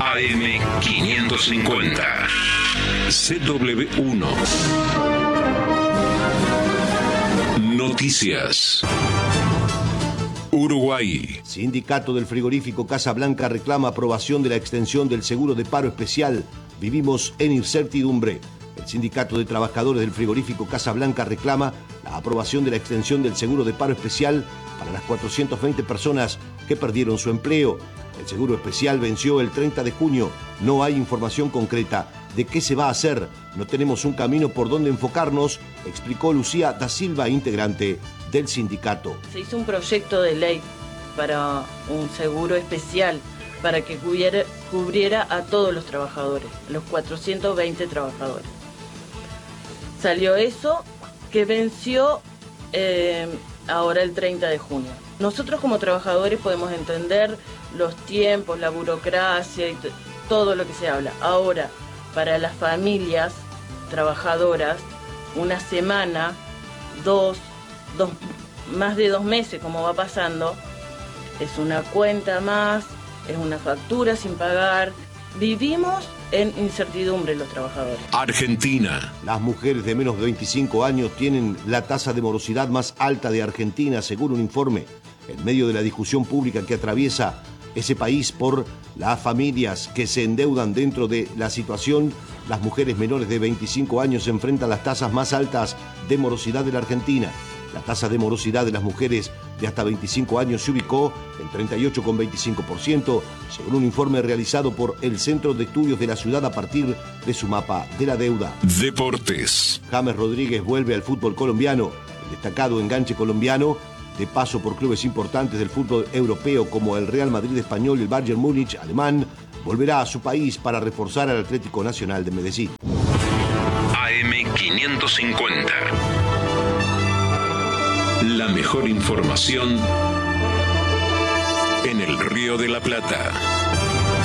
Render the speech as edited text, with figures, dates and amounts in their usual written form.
AM550. CW1. Noticias. Uruguay. Sindicato del frigorífico Casa Blanca reclama aprobación de la extensión del seguro de paro especial. Vivimos en incertidumbre. El Sindicato de Trabajadores del frigorífico Casa Blanca reclama la aprobación de la extensión del seguro de paro especial para las 420 personas que perdieron su empleo. El seguro especial venció el 30 de junio. No hay información concreta de qué se va a hacer. No tenemos un camino por donde enfocarnos, explicó Lucía da Silva, integrante del sindicato. Se hizo un proyecto de ley para un seguro especial para que cubriera a todos los trabajadores, los 420 trabajadores. Salió eso que venció ahora el 30 de junio. Nosotros como trabajadores podemos entender los tiempos, la burocracia y todo lo que se habla. Ahora, para las familias trabajadoras, una semana, más de 2 meses, como va pasando, es una cuenta más, es una factura sin pagar. Vivimos en incertidumbre los trabajadores. Argentina. Las mujeres de menos de 25 años tienen la tasa de morosidad más alta de Argentina, según un informe. En medio de la discusión pública que atraviesa ese país por las familias que se endeudan dentro de la situación, las mujeres menores de 25 años enfrentan las tasas más altas de morosidad de la Argentina. La tasa de morosidad de las mujeres de hasta 25 años se ubicó en 38,25%, según un informe realizado por el Centro de Estudios de la Ciudad a partir de su mapa de la deuda. Deportes. James Rodríguez vuelve al fútbol colombiano. El destacado enganche colombiano, de paso por clubes importantes del fútbol europeo como el Real Madrid español y el Bayern Múnich alemán, volverá a su país para reforzar al Atlético Nacional de Medellín. AM550. La mejor información en el Río de la Plata.